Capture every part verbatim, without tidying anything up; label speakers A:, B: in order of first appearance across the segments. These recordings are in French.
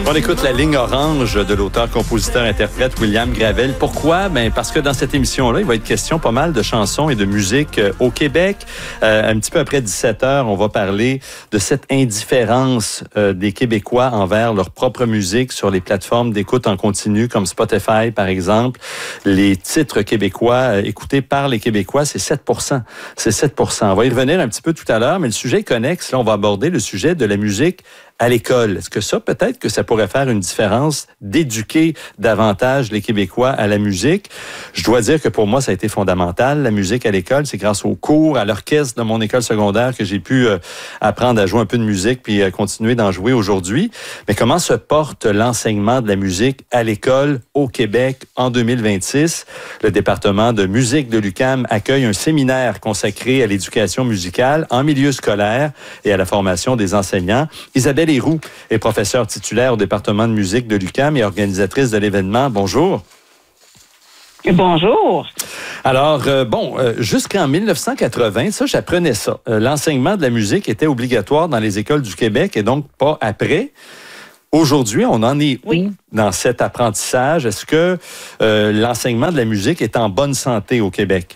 A: On écoute la ligne orange de l'auteur-compositeur-interprète William Gravel. Pourquoi? Ben parce que dans cette émission-là, il va être question pas mal de chansons et de musique euh, au Québec. Euh, un petit peu après dix-sept heures, on va parler de cette indifférence euh, des Québécois envers leur propre musique sur les plateformes d'écoute en continu comme Spotify, par exemple. Les titres québécois euh, écoutés par les Québécois, c'est sept pour cent. C'est sept pour cent. On va y revenir un petit peu tout à l'heure, mais le sujet est connexe. Là, on va aborder le sujet de la musique à l'école. Est-ce que ça, peut-être que ça pourrait faire une différence d'éduquer davantage les Québécois à la musique? Je dois dire que pour moi, ça a été fondamental. La musique à l'école, c'est grâce aux cours, à l'orchestre de mon école secondaire que j'ai pu euh, apprendre à jouer un peu de musique puis euh, continuer d'en jouer aujourd'hui. Mais comment se porte l'enseignement de la musique à l'école au Québec en deux mille vingt-six? Le département de musique de l'U Q A M accueille un séminaire consacré à l'éducation musicale en milieu scolaire et à la formation des enseignants. Isabelle Héroux est professeure titulaire au département de musique de l'U Q A M et organisatrice de l'événement. Bonjour.
B: Bonjour.
A: Alors, euh, bon, euh, jusqu'en dix-neuf cent quatre-vingts, ça, j'apprenais ça. Euh, l'enseignement de la musique était obligatoire dans les écoles du Québec et donc pas après. Aujourd'hui, on en est
B: oui.
A: où dans cet apprentissage? Est-ce que euh, l'enseignement de la musique est en bonne santé au Québec?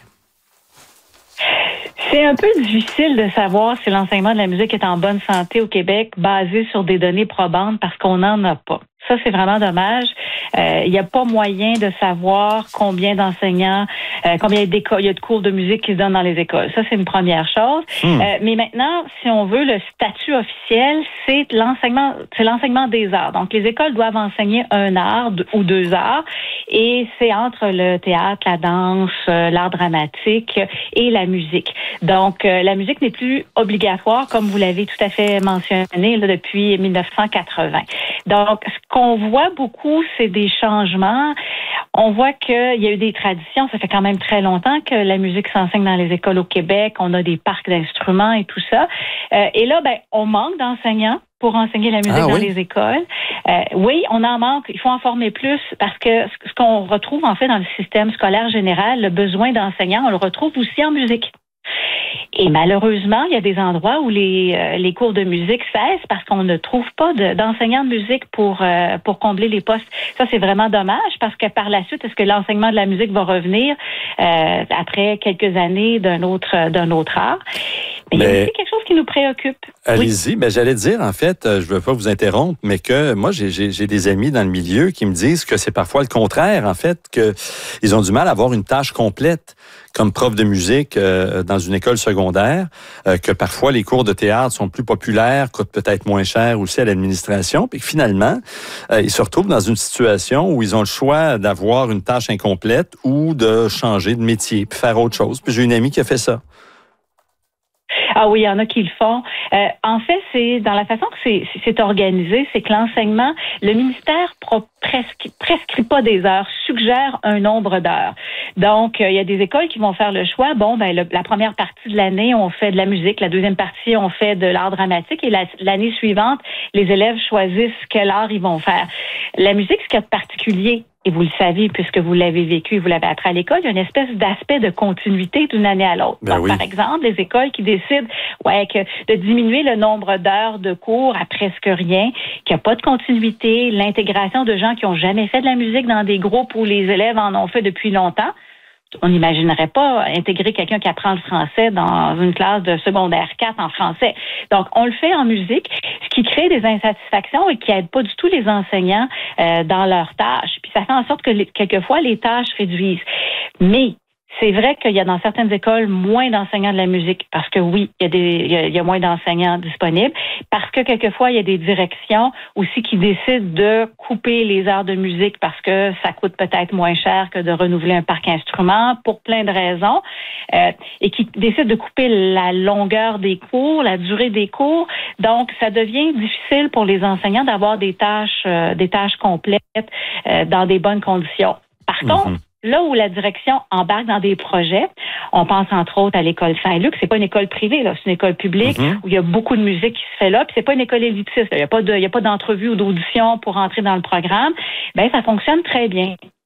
B: C'est un peu difficile de savoir si l'enseignement de la musique est en bonne santé au Québec basé sur des données probantes parce qu'on n'en a pas. Ça, c'est vraiment dommage. Il euh, n'y a pas moyen de savoir combien d'enseignants, euh, combien il y a de cours de musique qui se donnent dans les écoles. Ça, c'est une première chose. Mmh. Euh, mais maintenant, si on veut, le statut officiel, c'est l'enseignement, c'est l'enseignement des arts. Donc, les écoles doivent enseigner un art ou deux arts, et c'est entre le théâtre, la danse, euh, l'art dramatique et la musique. Donc, euh, la musique n'est plus obligatoire, comme vous l'avez tout à fait mentionné là, depuis dix-neuf cent quatre-vingts. Donc, ce qu'on voit beaucoup, c'est des changements. On voit qu'il y a eu des traditions. Ça fait quand même très longtemps que la musique s'enseigne dans les écoles au Québec. On a des parcs d'instruments et tout ça. Euh, et là, ben, on manque d'enseignants pour enseigner la musique ah, dans oui? les écoles. Euh, oui, on en manque. Il faut en former plus parce que ce qu'on retrouve en fait dans le système scolaire général, le besoin d'enseignants, on le retrouve aussi en musique. Et malheureusement, il y a des endroits où les, euh, les cours de musique cessent parce qu'on ne trouve pas de, d'enseignants de musique pour, euh, pour combler les postes. Ça, c'est vraiment dommage parce que par la suite, est-ce que l'enseignement de la musique va revenir euh, après quelques années d'un autre, d'un autre art? Mais, mais il y a aussi quelque chose qui nous préoccupe.
A: Allez-y.
B: Oui.
A: Ben, j'allais dire, en fait, je ne veux pas vous interrompre, mais que moi, j'ai, j'ai, j'ai des amis dans le milieu qui me disent que c'est parfois le contraire, en fait, qu'ils ont du mal à avoir une tâche complète comme prof de musique euh, dans une école secondaire, euh, que parfois les cours de théâtre sont plus populaires, coûtent peut-être moins cher aussi à l'administration, puis que finalement, euh, ils se retrouvent dans une situation où ils ont le choix d'avoir une tâche incomplète ou de changer de métier, puis faire autre chose. Puis j'ai une amie qui a fait ça.
B: Ah oui, il y en a qui le font. Euh, en fait, c'est dans la façon que c'est, c'est organisé, c'est que l'enseignement, le ministère pro, prescrit, prescrit pas des heures, suggère un nombre d'heures. Donc, euh, il y a des écoles qui vont faire le choix. Bon, ben le, la première partie de l'année, on fait de la musique. La deuxième partie, on fait de l'art dramatique. Et la, l'année suivante, les élèves choisissent quel art ils vont faire. La musique, ce qu'il y a de particulier, et vous le savez puisque vous l'avez vécu et vous l'avez appris à l'école, il y a une espèce d'aspect de continuité d'une année à l'autre.
A: Ben
B: Donc,
A: oui.
B: Par exemple, les écoles qui décident ouais, que de diminuer le nombre d'heures de cours à presque rien, qu'il n'y a pas de continuité, l'intégration de gens qui n'ont jamais fait de la musique dans des groupes où les élèves en ont fait depuis longtemps. On n'imaginerait pas intégrer quelqu'un qui apprend le français dans une classe de secondaire quatre en français. Donc, on le fait en musique, ce qui crée des insatisfactions et qui aide pas du tout les enseignants euh, dans leurs tâches. Puis ça fait en sorte que les, quelquefois, les tâches réduisent. Mais c'est vrai qu'il y a dans certaines écoles moins d'enseignants de la musique parce que oui, il y a des, il y a, il y a moins d'enseignants disponibles parce que quelquefois, il y a des directions aussi qui décident de couper les heures de musique parce que ça coûte peut-être moins cher que de renouveler un parc instrument pour plein de raisons euh, et qui décident de couper la longueur des cours, la durée des cours. Donc, ça devient difficile pour les enseignants d'avoir des tâches, euh, des tâches complètes euh, dans des bonnes conditions. Par mm-hmm. contre, là où la direction embarque dans des projets, on pense entre autres à l'école Saint-Luc, c'est pas une école privée, là, c'est une école publique mm-hmm. où il y a beaucoup de musique qui se fait là, puis c'est pas une école élitiste, il y a pas de, il y a pas d'entrevue ou d'audition pour entrer dans le programme. Ben ça fonctionne très bien.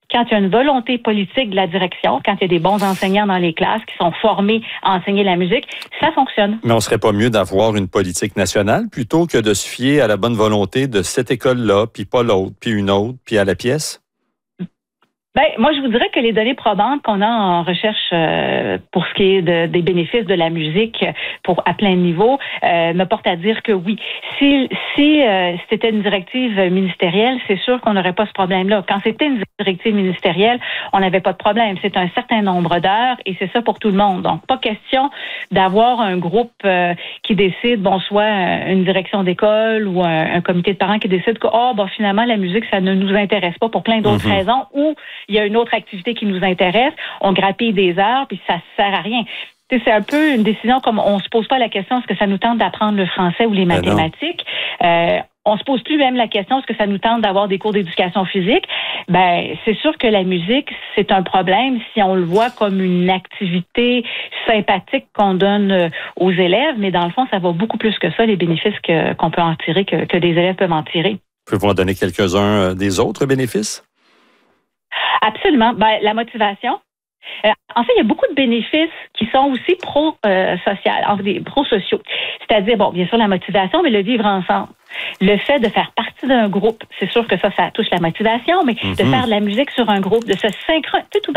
B: quand il y a une volonté politique de la direction, quand il y a des bons enseignants dans les classes qui sont formés à enseigner la musique, ça fonctionne.
A: Mais on serait pas mieux d'avoir une politique nationale plutôt que de se fier à la bonne volonté de cette école-là, puis pas l'autre, puis une autre, puis à la pièce?
B: Ben, moi, je vous dirais que les données probantes qu'on a en recherche euh, pour ce qui est de, des bénéfices de la musique pour à plein niveau euh, me portent à dire que oui. Si, si euh, c'était une directive ministérielle, c'est sûr qu'on n'aurait pas ce problème-là. Quand c'était une directive ministérielle, on n'avait pas de problème. C'est un certain nombre d'heures et c'est ça pour tout le monde. Donc, pas question d'avoir un groupe euh, qui décide, bon, soit une direction d'école ou un, un comité de parents qui décide que, oh, bon, finalement, la musique, ça ne nous intéresse pas pour plein d'autres mm-hmm. raisons, ou il y a une autre activité qui nous intéresse, on grappille des heures, puis ça ne sert à rien. C'est un peu une décision comme on ne se pose pas la question est-ce que ça nous tente d'apprendre le français ou les mathématiques. Euh, on ne se pose plus même la question est-ce que ça nous tente d'avoir des cours d'éducation physique. Ben, c'est sûr que la musique, c'est un problème si on le voit comme une activité sympathique qu'on donne aux élèves, mais dans le fond, ça va beaucoup plus que ça, les bénéfices que, qu'on peut en tirer, que, que des élèves peuvent en tirer.
A: Pouvez-vous en donner quelques-uns des autres bénéfices?
B: Absolument. Ben, la motivation. Euh, en fait, il y a beaucoup de bénéfices qui sont aussi pro-social, euh, pro-sociaux. C'est-à-dire, bon, bien sûr, la motivation, mais le vivre ensemble. Le fait de faire partie d'un groupe, c'est sûr que ça, ça touche la motivation, mais mm-hmm. de faire de la musique sur un groupe, de se synchroniser, tout